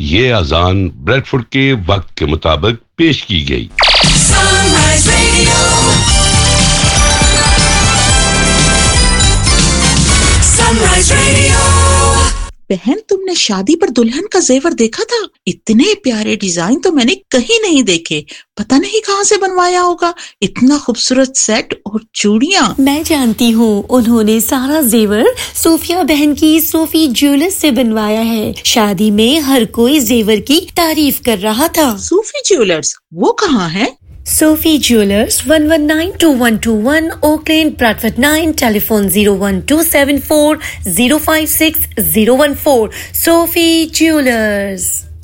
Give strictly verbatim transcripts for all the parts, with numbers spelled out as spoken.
ये अजान ब्रेडफोर्ड के वक्त के मुताबिक पेश की गई। Sunrise Radio, Sunrise Radio। बहन, तुमने शादी पर दुल्हन का जेवर देखा था? इतने प्यारे डिजाइन तो मैंने कहीं नहीं देखे। पता नहीं कहाँ से बनवाया होगा। इतना खूबसूरत सेट और चूड़ियां। मैं जानती हूँ, उन्होंने सारा जेवर सोफिया बहन की सोफी ज्वेलर्स से बनवाया है। शादी में हर कोई जेवर की तारीफ कर रहा था। सोफी ज्वेलर्स, वो कहाँ है? Sophie Jewelers, one one nine two one two one, Oak Lane, Bradford nine, telephone zero one two seven four zero five six zero one four. Sophie Jewelers.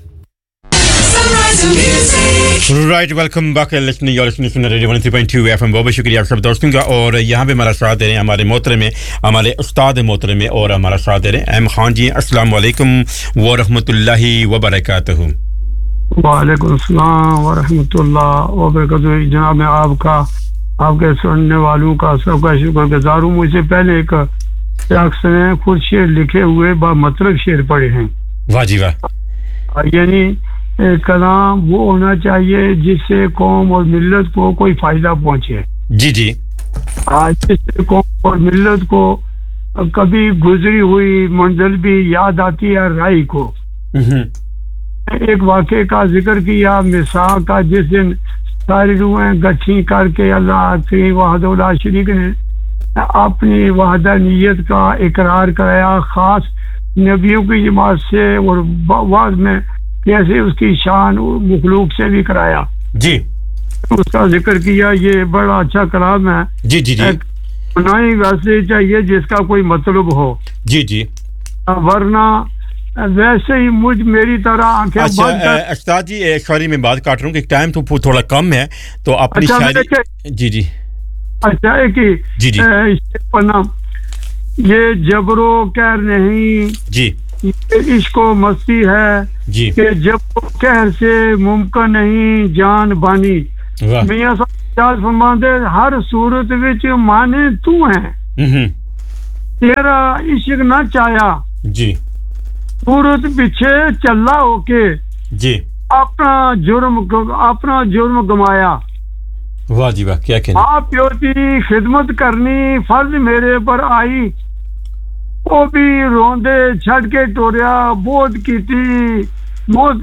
Sunrise Music। Right, welcome back listening, you're listening to Radio one oh three point two F M। बहुत बहुत शुक्रिया आप सब दोस्तों का। और यहाँ पे हमारा साथ दे रहे हैं हमारे मोहतरम में, हमारे उस्ताद मोहतरम में, और हमारा साथ दे रहे हैं एम खान जी। अस्सलाम वालेकुम व रहमतुल्लाहि व बरकातहू। वालेकुम अस्सलाम व रहमतुल्लाह व बरकातहू। जनाब, मैं आपका, आपके सुनने वालों का सबका शुक्रगुजार हूँ। मुझसे पहले एक शख्स ने खुद शेर लिखे हुए बा मतलब शेर पढ़े हैं। वाह जी वाह। यानी कलाम वो होना चाहिए जिससे कौम और मिल्लत को कोई फायदा पहुँचे। जी जी। आज जिससे कौम और मिल्लत को कभी गुजरी हुई मंजिल भी याद आती है राही को। एक वाक़े का जिक्र किया मिसाल का, जिस दिन सारी रूहें गठीं करके अल्लाह की वहदहुल्ला शरीक ने अपनी वहदानियत का इकरार कराया, खास नबियों की जमात से, और बाद में कैसे उसकी शान मखलूक से भी कराया जी, उसका जिक्र किया। ये बड़ा अच्छा कलाम है। जी जी जी। बनाई वैसे चाहिए जिसका कोई मतलब हो। जी जी। वरना वैसे ही मुझ मेरी तरह आंखें अच्छा, बंद कर। उस्ताद जी सॉरी मैं बात काट रहा हूँ कि टाइम तो थोड़ा कम है, तो अपनी अच्छा, शायरी। जी जी। अच्छा है कि जी जी। पन्ना ये जबरो कहर नहीं जी, ये इश्को मस्ती है जी, कि जबरो कहर से मुमकिन नहीं जान बानी। मियां साहब फरमाते हर सूरत विच माने तू है, तेरा इश्क ना चाया जी, सूरत पीछे चला होके जी, अपना जुर्म अपना जुर्म गमाया। वाह जी वाह, क्या कहना। माँ प्यो की खिदमत करनी फर्ज मेरे पर आई, वो भी रोंदे छड़ के टोरिया, बहुत कीती बहुत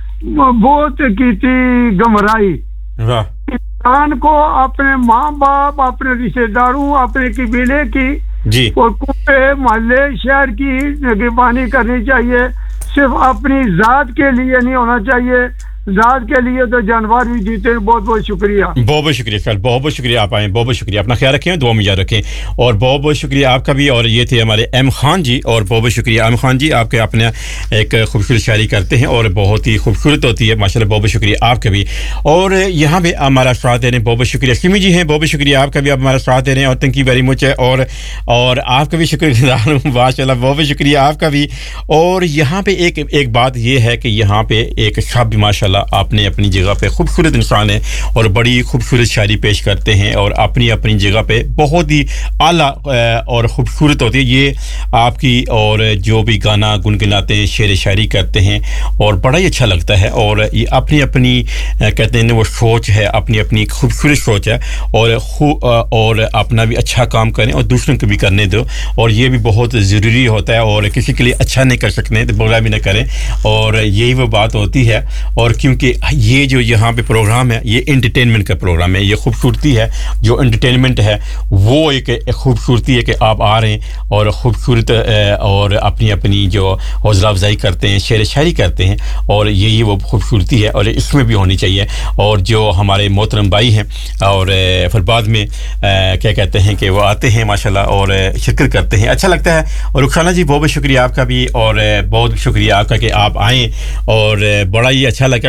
बहुत कीती गमराई। वाह। इंसान को अपने माँ बाप, अपने रिश्तेदारों, अपने कबीले की जी, और कुत्ते मोहल्ले शहर की निगरानी करनी चाहिए। सिर्फ अपनी जात के लिए नहीं होना चाहिए, जात के लिए तो जानवर भी जीते। बहुत बहुत शुक्रिया। बहुत बहुत शुक्रिया सर, बहुत बहुत शुक्रिया आप आए, बहुत बहुत शुक्रिया। अपना ख्याल रखें, दुआ में याद रखें, और बहुत बहुत शुक्रिया आपका भी। और ये थे हमारे एम खान जी, और बहुत बहुत शुक्रिया एम खान जी, आपके अपने एक खूबसूरत शायरी करते हैं और बहुत ही खूबसूरत होती है माशाल्लाह। बहुत बहुत शुक्रिया आपका भी। और यहाँ पे हमारा साथ दे रहे हैं, बहुत बहुत शुक्रिया सिमी जी हैं, बहुत बहुत शुक्रिया आपका भी, आप हमारा साथ दे रहे हैं और थैंक यू वेरी मच है। और और आपका भी शुक्रगुजार हूँ माशाल्लाह, बहुत बहुत शुक्रिया आपका भी। और यहाँ पे एक एक बात ये है कि यहाँ पे एक शब्द माशाल्लाह आपने अपनी जगह पे खूबसूरत इंसान है और बड़ी खूबसूरत शायरी पेश करते हैं और अपनी अपनी जगह पे बहुत ही आला और खूबसूरत होती है ये आपकी। और जो भी गाना गुनगुनाते हैं, शेर शायरी करते हैं और बड़ा ही अच्छा लगता है। और ये अपनी अपनी कहते हैं वो सोच है, अपनी अपनी खूबसूरत सोच है, और और अपना भी अच्छा काम करें और दूसरों को भी करने दो, और ये भी बहुत ज़रूरी होता है। और किसी के लिए अच्छा नहीं कर सकते तो बुरा भी ना करें, और यही वो बात होती है। और क्योंकि ये जो यहाँ पे प्रोग्राम है ये एंटरटेनमेंट का प्रोग्राम है, ये खूबसूरती है जो एंटरटेनमेंट है वो एक, एक खूबसूरती है कि आप आ रहे हैं और ख़ूबसूरत और अपनी अपनी जो हौसला अफजाई करते हैं, शेर शायरी करते हैं, और यही वो खूबसूरती है और इसमें भी होनी चाहिए। और जो हमारे मोहतरम भाई हैं और फिर बाद में आ, क्या कहते हैं कि वो आते हैं माशाल्लाह और शिरकत करते हैं, अच्छा लगता है। और रुखसाना जी बहुत बहुत शुक्रिया आपका भी, और बहुत शुक्रिया आपका कि आप आएँ और बड़ा ही अच्छा लगा।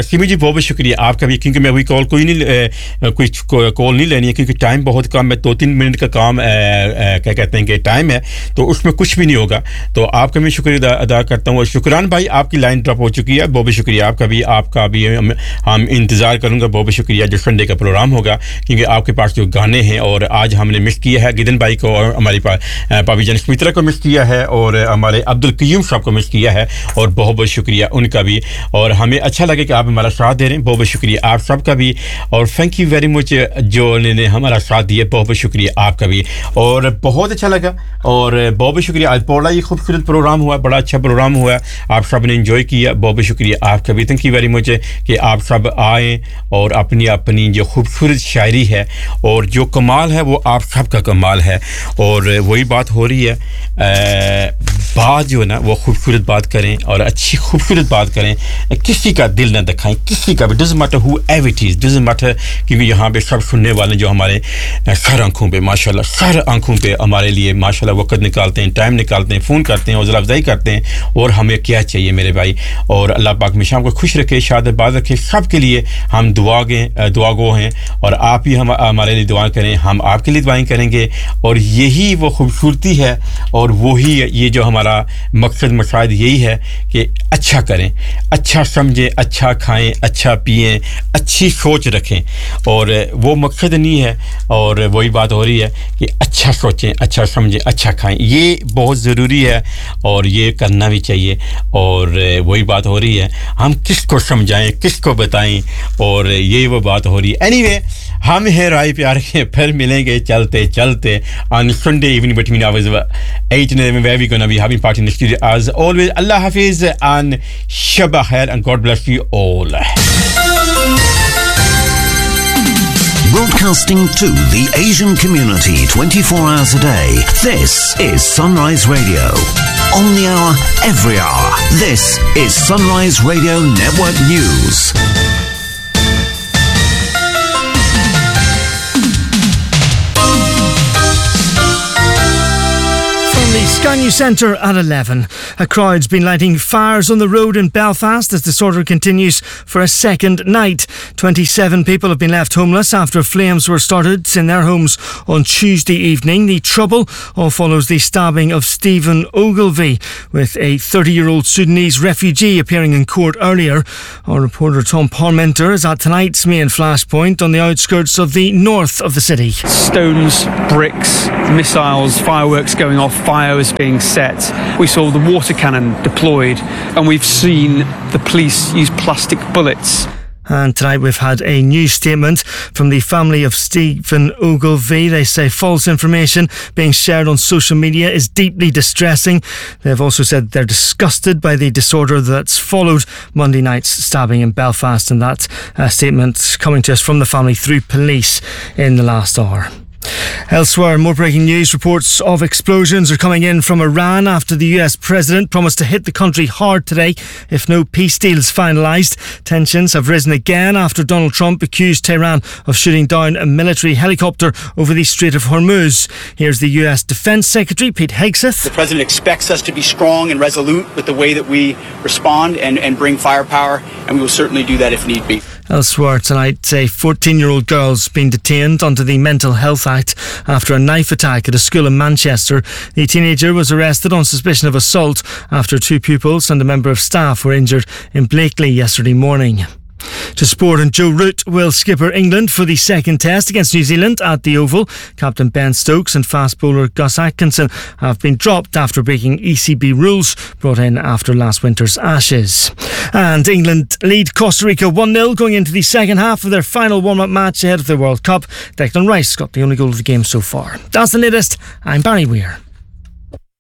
अच्छा सिमी जी बहुत बहुत शुक्रिया आपका भी क्योंकि मैं अभी कॉल कोई नहीं कोई कॉल नहीं लेनी है क्योंकि टाइम बहुत कम है दो तीन मिनट का काम क्या कहते हैं कि टाइम है तो उसमें कुछ भी नहीं होगा तो आपका मैं शुक्रिया अदा करता हूँ और शुक्रान भाई आपकी लाइन ड्रॉप हो चुकी है बहुत बहुत शुक्रिया आपका भी आपका भी हम, हम इंतज़ार करूँगा बहुत बहुत शुक्रिया जो संडे का प्रोग्राम होगा क्योंकि आपके पास जो गाने हैं और आज हमने मिस किया है गिदन भाई को और हमारी पापी जन स्मित्रा को मिस किया है और हमारे अब्दुल कयूम साहब को मिस किया है और बहुत बहुत शुक्रिया उनका भी और हमें अच्छा लगे कि आप हमारा साथ दे रहे हैं बहुत बहुत शुक्रिया आप सबका भी और थैंक यू वेरी मच जो ने हमारा साथ दिया बहुत बहुत शुक्रिया आपका भी और बहुत अच्छा लगा और बहुत बहुत शुक्रिया आज बड़ा ही खूबसूरत प्रोग्राम हुआ बड़ा अच्छा प्रोग्राम हुआ आप सब ने एंजॉय किया बहुत बहुत शुक्रिया आपका भी थैंक यू वेरी मच कि आप सब आए और अपनी अपनी जो खूबसूरत शायरी है और जो कमाल है वो आप सब का कमाल है और वही बात हो रही है बात जो है ना वो खूबसूरत बात करें और अच्छी खूबसूरत बात करें किसी का दिल ना दिखाएं किसी का भी doesn't matter who ever it is doesn't matter क्योंकि यहाँ पे सब सुनने वाले जो हमारे सर आंखों पे माशाल्लाह सर आंखों पे हमारे लिए माशाल्लाह वक्त निकालते हैं टाइम निकालते हैं फ़ोन करते हैं हौसला अफजाई करते हैं और हमें क्या चाहिए मेरे भाई और अल्लाह पाक में शाम को खुश रखे शादाबाद रखे सब के लिए हम दुआ गए दुआ गो हैं और आप ही हम हमारे लिए दुआ करें हम आपके लिए दुआएं करेंगे और यही वो खूबसूरती है और वही ये जो हमारा मकसद मकसद यही है कि अच्छा करें अच्छा समझें अच्छा खाएं अच्छा पिएं अच्छी सोच रखें और वो मकसद नहीं है और वही बात हो रही है कि अच्छा सोचें अच्छा समझें अच्छा खाएं ये बहुत ज़रूरी है और ये करना भी चाहिए और वही बात हो रही है हम किसको समझाएं किसको बताएं और ये वो बात हो रही है एनीवे anyway, हम हैं राय प्यार के फिर मिलेंगे चलते चलते on Sunday evening between hours eight and eleven where we gonna be having party in the studio as always Allah Hafiz and Shabba Khair and God bless you all broadcasting to the Asian community twenty-four hours a day this is Sunrise Radio on the hour every hour this is Sunrise Radio Network News the Sky News Centre at eleven. A crowd's been lighting fires on the road in Belfast as disorder continues for a second night. twenty-seven people have been left homeless after flames were started in their homes on Tuesday evening. The trouble all follows the stabbing of Stephen Ogilvie, with a thirty-year-old Sudanese refugee appearing in court earlier. Our reporter Tom Parmenter is at tonight's main flashpoint on the outskirts of the north of the city. Stones, bricks, missiles, fireworks going off, fire was being set. We saw the water cannon deployed and we've seen the police use plastic bullets. And tonight we've had a new statement from the family of Stephen Ogilvie. They say false information being shared on social media is deeply distressing. They've also said they're disgusted by the disorder that's followed Monday night's stabbing in Belfast, and that uh, statement coming to us from the family through police in the last hour. Elsewhere, more breaking news. Reports of explosions are coming in from Iran after the U S president promised to hit the country hard today if no peace deal is finalised. Tensions have risen again after Donald Trump accused Tehran of shooting down a military helicopter over the Strait of Hormuz. Here's the U S Defence Secretary Pete Hegseth. The president expects us to be strong and resolute with the way that we respond and, and bring firepower, and we will certainly do that if need be. Elsewhere tonight, a fourteen-year-old girl's been detained under the Mental Health Act after a knife attack at a school in Manchester. The teenager was arrested on suspicion of assault after two pupils and a member of staff were injured in Blakely yesterday morning. To sport, and Joe Root will skipper England for the second test against New Zealand at the Oval. Captain Ben Stokes and fast bowler Gus Atkinson have been dropped after breaking E C B rules brought in after last winter's Ashes. And England lead Costa Rica one nil going into the second half of their final warm-up match ahead of the World Cup. Declan Rice got the only goal of the game so far. That's the latest. I'm Barry Weir.